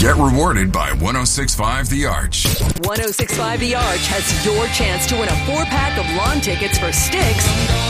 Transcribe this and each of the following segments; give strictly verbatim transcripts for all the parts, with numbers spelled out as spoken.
Get rewarded by one oh six point five The Arch. one oh six point five The Arch has your chance to win a four-pack of lawn tickets for Styx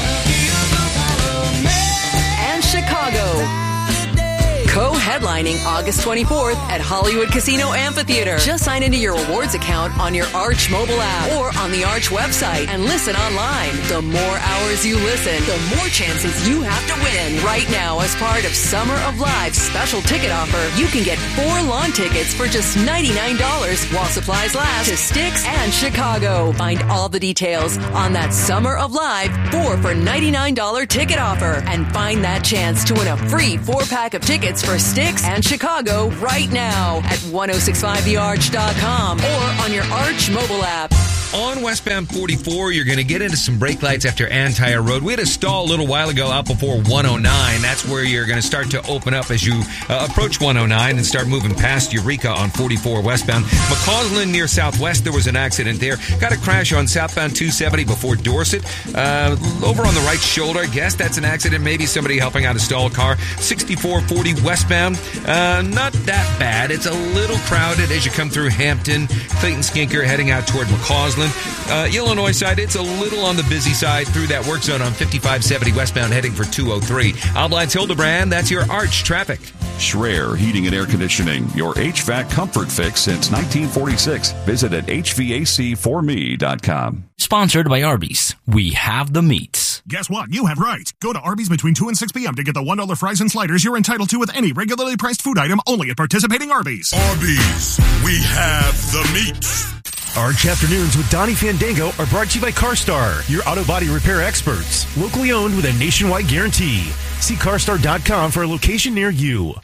and Chicago. Co-headlining August twenty-fourth at Hollywood Casino Amphitheater. Just sign into your rewards account on your Arch mobile app or on the Arch website and listen online. The more hours you listen, the more chances you have to win. Right now, as part of Summer of Live's special ticket offer, you can get four lawn tickets for just ninety-nine dollars while supplies last to Styx and Chicago. Find all the details on that Summer of Live four for ninety-nine dollars ticket offer and find that chance to win a free four-pack of tickets for Styx and Chicago right now at ten sixty-five the arch dot com or on your Arch mobile app. On westbound forty-four, you're going to get into some brake lights after Antire Road. We had a stall a little while ago out before one oh nine. That's where you're going to start to open up as you uh, approach one oh nine and start moving past Eureka on forty-four westbound. McCausland near Southwest, there was an accident there. Got a crash on southbound two seventy before Dorset. Uh, over on the right shoulder, I guess that's an accident. Maybe somebody helping out a stalled car. sixty-four forty westbound, uh, not that bad. It's a little crowded as you come through Hampton. Clayton Skinker heading out toward McCausland. Uh, Illinois side, it's a little on the busy side through that work zone on fifty-five seventy westbound heading for two oh three. Alblines Hildebrand, that's your Arch traffic. Schreier Heating and Air Conditioning, your H V A C comfort fix since nineteen forty-six. Visit at H V A C for me dot com. Sponsored by Arby's. We have the meats. Guess what? You have rights. Go to Arby's between two and six p.m. to get the one dollar fries and sliders you're entitled to with any regularly priced food item only at participating Arby's. Arby's. We have the meats. Arch Afternoons with Donnie Fandango are brought to you by CarStar, your auto body repair experts. Locally owned with a nationwide guarantee. See car star dot com for a location near you.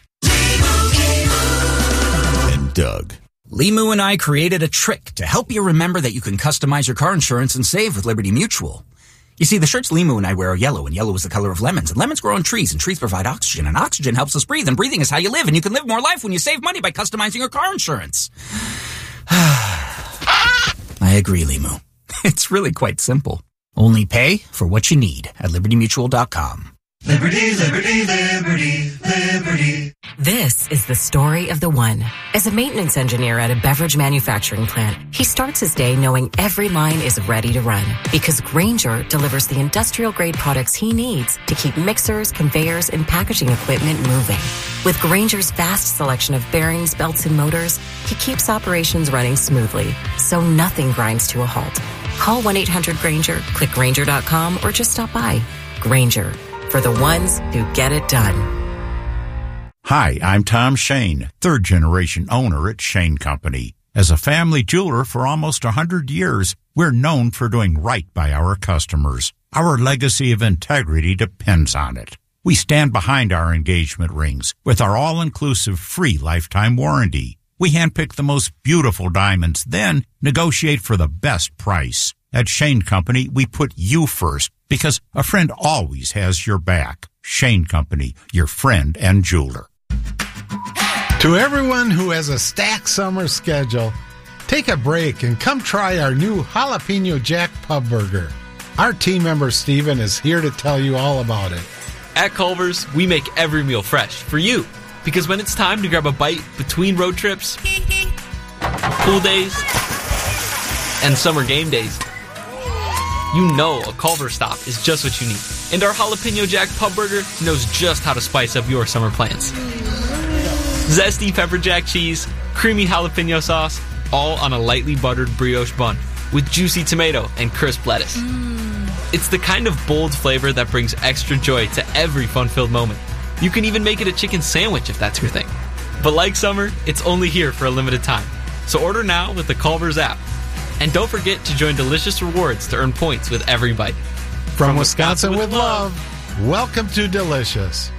And Doug. Limu and I created a trick to help you remember that you can customize your car insurance and save with Liberty Mutual. You see, the shirts Limu and I wear are yellow, and yellow is the color of lemons. And lemons grow on trees, and trees provide oxygen, and oxygen helps us breathe, and breathing is how you live, and you can live more life when you save money by customizing your car insurance. I agree, Limu. It's really quite simple. Only pay for what you need at liberty mutual dot com. Liberty, liberty, liberty, liberty. This is the story of the one. As a maintenance engineer at a beverage manufacturing plant, he starts his day knowing every line is ready to run because Grainger delivers the industrial-grade products he needs to keep mixers, conveyors, and packaging equipment moving. With Grainger's vast selection of bearings, belts, and motors, he keeps operations running smoothly, so nothing grinds to a halt. Call one eight hundred Grainger, click Grainger dot com, or just stop by. Grainger, for the ones who get it done. Hi, I'm Tom Shane, third-generation owner at Shane Company. As a family jeweler for almost one hundred years, we're known for doing right by our customers. Our legacy of integrity depends on it. We stand behind our engagement rings with our all-inclusive free lifetime warranty. We handpick the most beautiful diamonds, then negotiate for the best price. At Shane Company, we put you first because a friend always has your back. Shane Company, your friend and jeweler. To everyone who has a stacked summer schedule, take a break and come try our new Jalapeno Jack Pub Burger. Our team member Steven is here to tell you all about it. At Culver's, we make every meal fresh for you. Because when it's time to grab a bite between road trips, pool days, and summer game days, you know a Culver's stop is just what you need. And our Jalapeno Jack Pub Burger knows just how to spice up your summer plans. Zesty pepper jack cheese, creamy jalapeno sauce, all on a lightly buttered brioche bun with juicy tomato and crisp lettuce. Mm. It's the kind of bold flavor that brings extra joy to every fun-filled moment. You can even make it a chicken sandwich if that's your thing. But like summer, it's only here for a limited time. So order now with the Culver's app. And don't forget to join Delicious Rewards to earn points with every bite. From, From Wisconsin, Wisconsin with love, love, welcome to Delicious.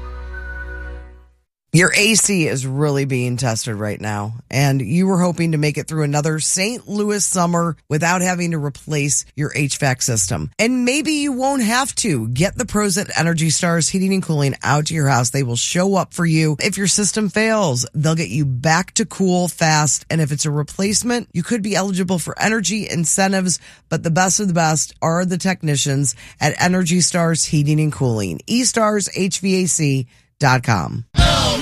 Your A C is really being tested right now, and you were hoping to make it through another Saint Louis summer without having to replace your H V A C system. And maybe you won't have to. Get the pros at Energy Stars Heating and Cooling out to your house. They will show up for you. If your system fails, they'll get you back to cool fast. And if it's a replacement, you could be eligible for energy incentives. But the best of the best are the technicians at Energy Stars Heating and Cooling. e stars h v a c dot com.